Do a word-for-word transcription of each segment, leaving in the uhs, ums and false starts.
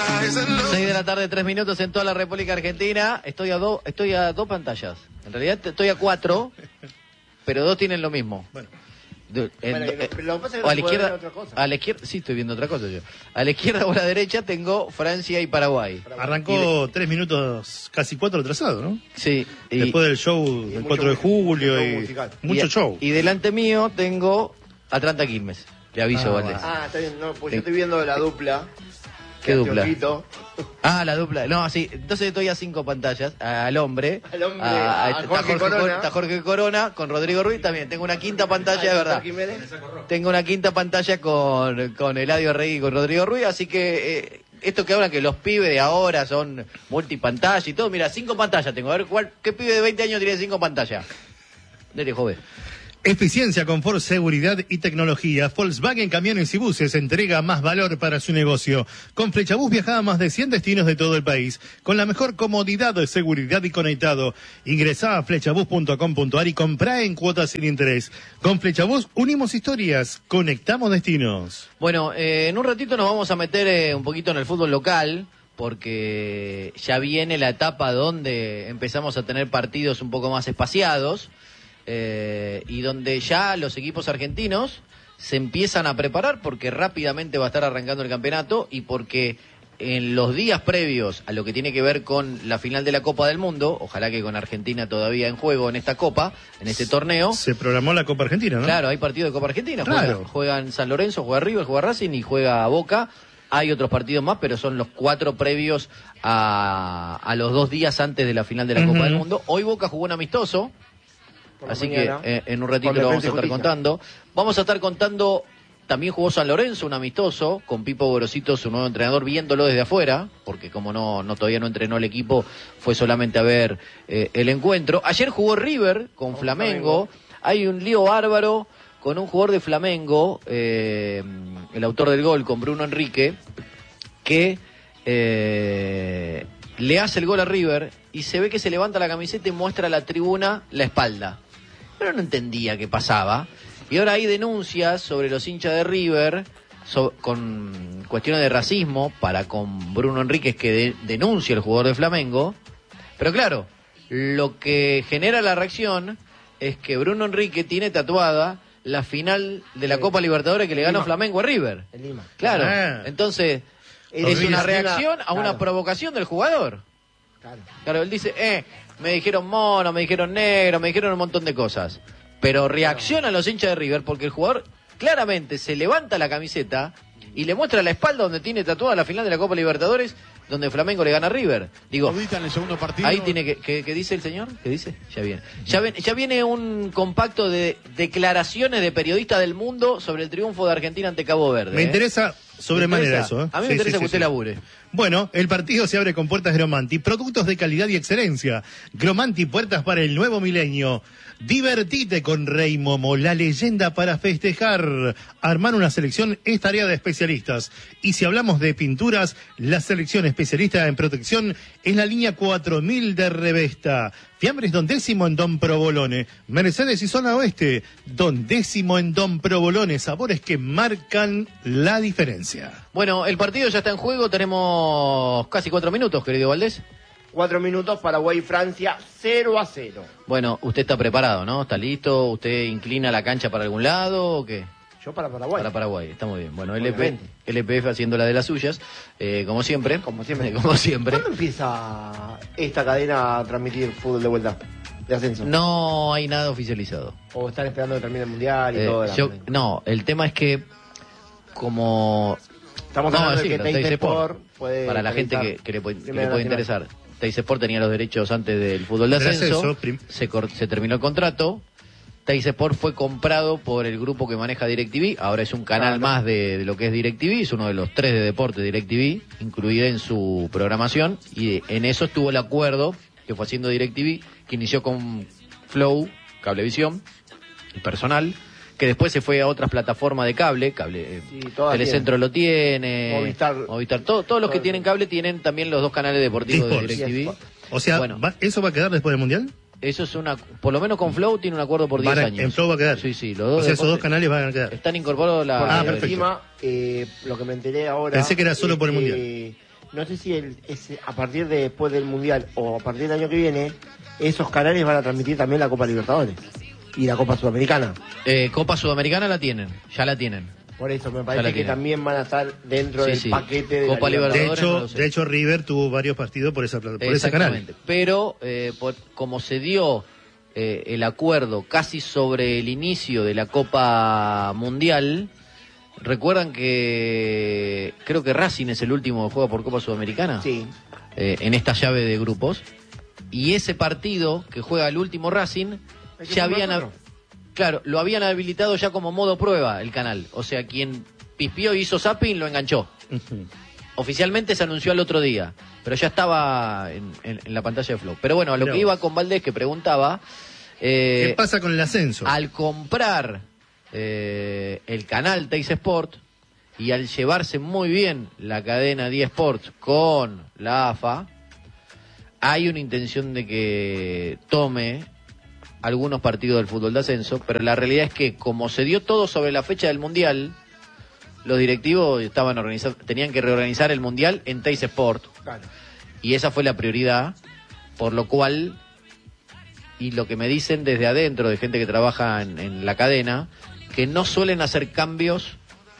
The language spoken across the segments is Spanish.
seis de la tarde, tres minutos en toda la República Argentina. Estoy a dos, estoy a dos pantallas. En realidad estoy a cuatro, pero dos tienen lo mismo. Bueno. De, en, bueno, eh, lo que pasa es que o a no la puede izquierda, ver otra cosa. a la izquierda, sí estoy viendo otra cosa yo. A la izquierda o a la derecha tengo Francia y Paraguay. Arrancó de, tres minutos, casi cuatro atrasado, ¿no? Sí. Y, después del show del cuatro de julio y musical. mucho y, show. Y delante mío tengo Atlanta Quilmes. Le aviso, ah, Valdés. Ah, está bien, no, pues yo estoy viendo la dupla. ¿Qué dupla? Teofito. Ah, la dupla. No, sí. Entonces estoy a cinco pantallas. Al hombre. Al hombre. A, a, a Jorge, Jorge Corona. Está Jorge Corona con Rodrigo Ruiz también. Tengo una quinta pantalla, de verdad. Tengo una quinta pantalla con, con Eladio Rey y con Rodrigo Ruiz. Así que eh, esto que hablan que los pibes de ahora son multipantalla y todo. Mira, cinco pantallas tengo. A ver, ¿cuál, ¿qué pibe de veinte años tiene cinco pantallas? Dele, joven. Eficiencia, confort, seguridad y tecnología. Volkswagen Camiones y Buses entrega más valor para su negocio. Con Flechabús viaja a más de cien destinos de todo el país, con la mejor comodidad, seguridad y conectado. Ingresá a flechabús punto com punto ar y comprá en cuotas sin interés. Con Flechabús unimos historias, conectamos destinos. Bueno, eh, en un ratito nos vamos a meter eh, un poquito en el fútbol local, porque ya viene la etapa donde empezamos a tener partidos un poco más espaciados. Eh, y donde ya los equipos argentinos se empiezan a preparar porque rápidamente va a estar arrancando el campeonato y porque en los días previos a lo que tiene que ver con la final de la Copa del Mundo, ojalá que con Argentina todavía en juego en esta Copa, en este torneo. Se programó la Copa Argentina, ¿no? Claro, hay partido de Copa Argentina, claro. juegan, juegan San Lorenzo, juega River, juega Racing y juega Boca. Hay otros partidos más, pero son los cuatro previos a, a los dos días antes de la final de la uh-huh. Copa del Mundo. Hoy Boca jugó un amistoso. Así mañana, que eh, en un ratito lo vamos a estar contando. Vamos a estar contando, también jugó San Lorenzo, un amistoso, con Pipo Gorosito, su nuevo entrenador, viéndolo desde afuera, porque como no, no todavía no entrenó el equipo, fue solamente a ver eh, el encuentro. Ayer jugó River con, con Flamengo. Flamengo, hay un lío bárbaro con un jugador de Flamengo, eh, el autor del gol, con Bruno Enrique, que eh, le hace el gol a River y se ve que se levanta la camiseta y muestra a la tribuna la espalda. Pero no entendía qué pasaba. Y ahora hay denuncias sobre los hinchas de River so, con cuestiones de racismo para con Bruno Enríquez, que de, denuncia el jugador de Flamengo. Pero claro, lo que genera la reacción es que Bruno Enrique tiene tatuada la final de la Copa Libertadores que le ganó Flamengo a River. En Lima. Claro, ah. entonces es una reacción a una claro. provocación del jugador. Claro. Claro, él dice, eh, me dijeron mono, me dijeron negro, me dijeron un montón de cosas. Pero reaccionan los hinchas de River porque el jugador claramente se levanta la camiseta y le muestra la espalda donde tiene tatuada la final de la Copa Libertadores, donde Flamengo le gana a River. Digo, en el segundo partido. Ahí tiene que, que, ¿qué dice el señor? ¿Qué dice? Ya viene. Ya, ven, ya viene un compacto de declaraciones de periodistas del mundo sobre el triunfo de Argentina ante Cabo Verde. Me ¿eh? interesa sobremanera eso. ¿eh? A mí me sí, interesa sí, que sí, usted sí. labure. Bueno, el partido se abre con puertas Gromanti, productos de calidad y excelencia. Gromanti, puertas para el nuevo milenio. Divertite con Rey Momo, la leyenda para festejar. Armar una selección es tarea de especialistas. Y si hablamos de pinturas, la selección especialista en protección es la línea cuatro mil de Revesta. Fiambres Don Décimo en Don Provolone. Mercedes y Zona Oeste, Don Décimo en Don Provolone. Sabores que marcan la diferencia. Bueno, el partido ya está en juego. Tenemos casi cuatro minutos, querido Valdés. Cuatro minutos, Paraguay-Francia, cero a cero. Bueno, usted está preparado, ¿no? ¿Está listo? ¿Usted inclina la cancha para algún lado o qué? Yo para Paraguay. Para Paraguay, está muy bien. Bueno, L P, L P F haciendo la de las suyas, eh, como siempre. Como siempre. como siempre. ¿Cuándo empieza esta cadena a transmitir fútbol de vuelta? De ascenso. No hay nada oficializado. O están esperando que termine el mundial y eh, todo. Yo, no, el tema es que como... Estamos hablando no, de que Teis Sport puede... Para la gente que, que le puede, que le puede interesar. Teis Sport tenía los derechos antes del fútbol de ascenso, se, se terminó el contrato, Teis Sport fue comprado por el grupo que maneja DirecTV, ahora es un canal claro. más de, de lo que es DirecTV, es uno de los tres de deporte de DirecTV, incluida en su programación, y en eso estuvo el acuerdo que fue haciendo DirecTV, que inició con Flow, Cablevisión, y personal, que después se fue a otras plataformas de cable, cable sí, Telecentro tienen. Lo tiene, Movistar, Movistar todo, todos los que tienen cable tienen también los dos canales deportivos de DirecTV. O sea, bueno, ¿va, ¿eso va a quedar después del Mundial? Eso es una, por lo menos con Flow tiene un acuerdo por diez años. En Flow va a quedar. Sí, sí, los dos. O sea, esos dos canales van a quedar. Están incorporados la. Ah, perfecto. Encima, eh, lo que me enteré ahora. Pensé que era solo por el Mundial. Eh, no sé si el, ese, a partir de después del Mundial o a partir del año que viene, esos canales van a transmitir también la Copa Libertadores y la Copa Sudamericana. Eh, Copa Sudamericana la tienen, ya la tienen. Por eso me parece que tienen. también van a estar dentro Sí, del sí. paquete de Copa la De Libertadores. hecho, no lo sé. de hecho, River tuvo varios partidos por, esa, por ese canal. Exactamente. Pero eh, por, como se dio eh, el acuerdo casi sobre el inicio de la Copa Mundial, recuerdan que creo que Racing es el último que juega por Copa Sudamericana. Sí. Eh, en esta llave de grupos. Y ese partido que juega el último Racing, Hay que ya sumar habían... cuatro. Claro, lo habían habilitado ya como modo prueba el canal. O sea, quien pispió y hizo zapping lo enganchó. Ujú. Oficialmente se anunció al otro día, pero ya estaba en, en- en la pantalla de Flow. Pero bueno, a lo Mirá que iba vos. con Valdés, que preguntaba, eh, ¿Qué pasa con el ascenso? al comprar eh, el canal Teis Sport y al llevarse muy bien la cadena diez Sports con la A F A, hay una intención de que tome algunos partidos del fútbol de ascenso, pero la realidad es que como se dio todo sobre la fecha del Mundial, los directivos estaban organizados, tenían que reorganizar el Mundial en Teis Sport, Claro. y esa fue la prioridad, por lo cual, y lo que me dicen desde adentro de gente que trabaja en, en la cadena, que no suelen hacer cambios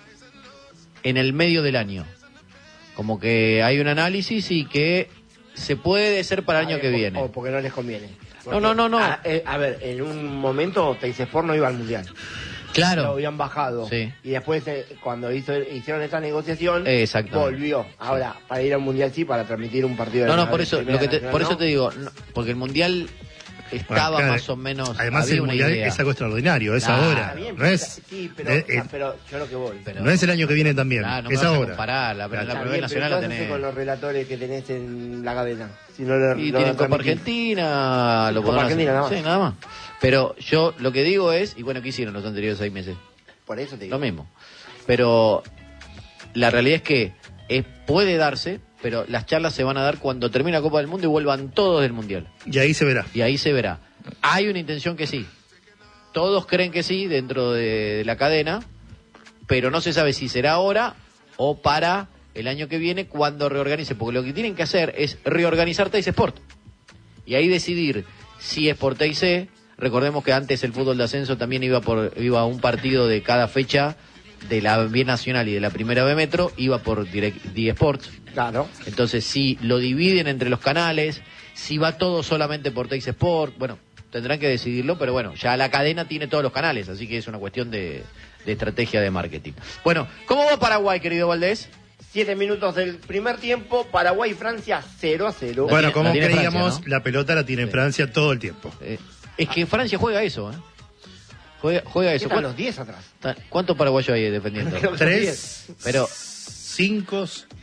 en el medio del año. Como que hay un análisis y que se puede ser para el año Ah, que o- viene. O porque no les conviene. No, no, no, no. A, eh, a ver, en un momento Teis Sport no iba al Mundial. Lo Claro. habían bajado. Sí. Y después, eh, cuando hizo, hicieron esta negociación, Exactamente. volvió. Ahora, para ir al Mundial sí, para transmitir un partido de No, la no, por eso, Primera lo que te, Nacional, por eso ¿no? te digo, no, porque el Mundial estaba Bueno, más o menos, Además, había el una mundial idea. es algo extraordinario, es Ah, ahora. Está bien, No pero- es, sí, pero, eh, o sea, eh, pero yo lo que voy. Pero- no es el año que viene también, Ah, no me es vas a ahora. comparar, la- la- Claro. Está Primera bien, Nacional pero la ¿qué haces tenés. con los relatores que tenés en la cadena? Si no lo, Y lo tienen Copa transmitís. Argentina, lo Copa podrán Argentina, hacer. nada más. Sí, nada más. Pero yo lo que digo es, y bueno, ¿qué hicieron los anteriores seis meses? Por eso te digo. Lo mismo. Pero la realidad es que es, puede darse, pero las charlas se van a dar cuando termine la Copa del Mundo y vuelvan todos del Mundial. Y ahí se verá. Y ahí se verá. Hay una intención que sí. Todos creen que sí dentro de, de la cadena, pero no se sabe si será ahora o para el año que viene cuando reorganice. Porque lo que tienen que hacer es reorganizar Teis Sport. Y ahí decidir si es por T I C. Recordemos que antes el fútbol de ascenso también iba por iba a un partido de cada fecha de la B Nacional y de la Primera B Metro, iba por Direct D Sports. Claro. Entonces, si lo dividen entre los canales, si va todo solamente por Teis Sport, bueno, tendrán que decidirlo, pero bueno, ya la cadena tiene todos los canales, así que es una cuestión de, de estrategia de marketing. Bueno, ¿cómo va Paraguay, querido Valdés? Siete minutos del primer tiempo, Paraguay y Francia cero a cero. La Bueno, tiene- como la tiene creíamos, Francia, ¿no? la pelota la tiene Sí. Francia todo el tiempo. Eh, es que Francia juega eso, ¿eh? Juega, juega eso. Están ¿Cuánto- los diez atrás. ¿Cuántos paraguayos hay defendiendo? Creo que son Tres, diez. Pero, cinco,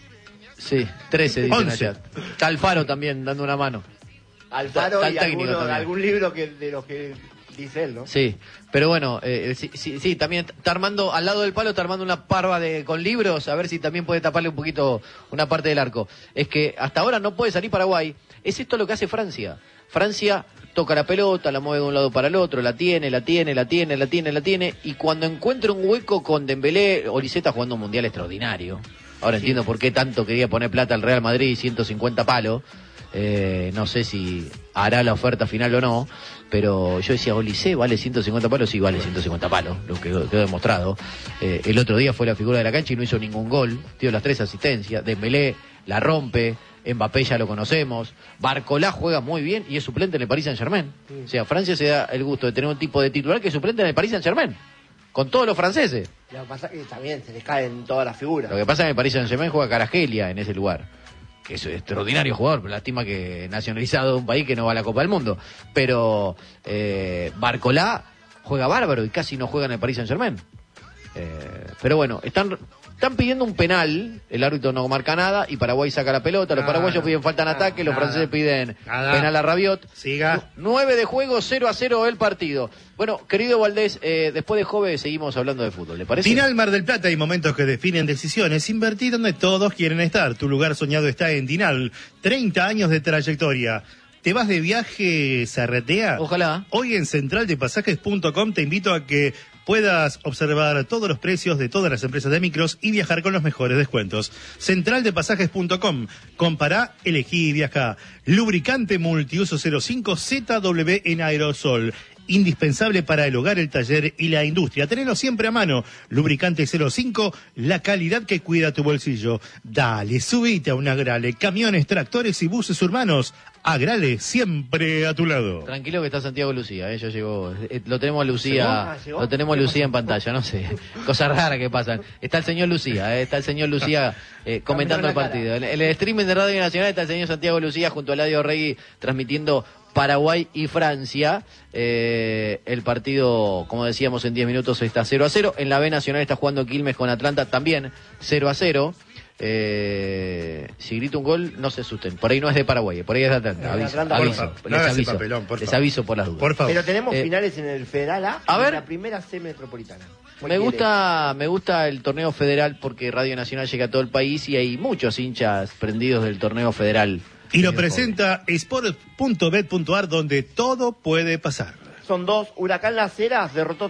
sí, trece dicen Once. allá. Está Alfaro también dando una mano. Alfaro Está- y está el técnico alguno- también. algún libro que de los que dice él, ¿no? Sí, pero bueno, eh, sí, sí, sí, también está armando, al lado del palo está armando una parva de con libros, a ver si también puede taparle un poquito una parte del arco. Es que hasta ahora no puede salir Paraguay. Es esto lo que hace Francia. Francia toca la pelota, la mueve de un lado para el otro, la tiene, la tiene, la tiene, la tiene, la tiene, y cuando encuentra un hueco con Dembélé, Olise está jugando un mundial extraordinario. Ahora entiendo por qué tanto quería poner plata al Real Madrid, ciento cincuenta palos. Eh, no sé si hará la oferta final o no, pero yo decía, Olise vale ciento cincuenta palos, sí vale ciento cincuenta palos, lo que quedó demostrado. Eh, el otro día fue la figura de la cancha y no hizo ningún gol, dio las tres asistencias, Dembélé la rompe, Mbappé ya lo conocemos, Barcolá juega muy bien y es suplente en el Paris Saint-Germain. O sea, Francia se da el gusto de tener un tipo de titular que es suplente en el Paris Saint-Germain, con todos los franceses. Lo que pasa es que también se les caen todas las figuras. Lo que pasa es que el Paris Saint-Germain juega Caragelia en ese lugar, que es un extraordinario jugador, pero lástima que nacionalizado de un país que no va a la Copa del Mundo. Pero eh, Barcolá juega bárbaro y casi no juega en el Paris Saint-Germain. Eh, pero bueno, están están pidiendo un penal, el árbitro no marca nada y Paraguay saca la pelota, los Nada, paraguayos piden falta en nada, ataque, los nada, franceses piden nada. penal a Rabiot. Siga. nueve de juego, cero a cero el partido. Bueno, querido Valdés, eh, después de Jove seguimos hablando de fútbol, ¿le parece? Dinal Mar del Plata, hay momentos que definen decisiones. Invertir donde todos quieren estar. Tu lugar soñado está en Dinal. treinta años de trayectoria. ¿Te vas de viaje Zarratea? Ojalá. Hoy en central de pasajes punto com te invito a que puedas observar todos los precios de todas las empresas de micros y viajar con los mejores descuentos. central de pasajes punto com. Compará, elegí y viaja. Lubricante multiuso cero cinco Z W en aerosol. Indispensable para el hogar, el taller y la industria. Tenelo siempre a mano. Lubricante cero cinco, la calidad que cuida tu bolsillo. Dale, subite a un Agrale. Camiones, tractores y buses urbanos. Agrale, siempre a tu lado. Tranquilo que está Santiago Lucía, ¿eh? Ya llegó. Eh, Lo tenemos a Lucía, Ah, ¿llegó? lo tenemos a Lucía en pantalla, no sé. Cosas raras que pasan. Está el señor Lucía, ¿eh? Está el señor Lucía eh, comentando el partido. En el streaming de Radio Nacional está el señor Santiago Lucía junto a Eladio Regui transmitiendo Paraguay y Francia. Eh, el partido, como decíamos, en diez minutos está cero a cero. En la B Nacional está jugando Quilmes con Atlanta, también cero a cero. Eh, si grito un gol, no se asusten. Por ahí no es de Paraguay, por ahí es de Atlanta. Aviso, Atlanta, aviso, por favor. les No hagas aviso, ese papelón, por les favor. aviso por las dudas. Por favor. Pero tenemos Eh, finales en el Federal A, a y ver. en la primera C metropolitana. ¿Cuál Me quiere? gusta, me gusta el torneo federal porque Radio Nacional llega a todo el país y hay muchos hinchas prendidos del torneo federal. Y lo Eh, presenta sport punto bet punto ar, donde todo puede pasar. Son dos. Huracán Las Heras derrotó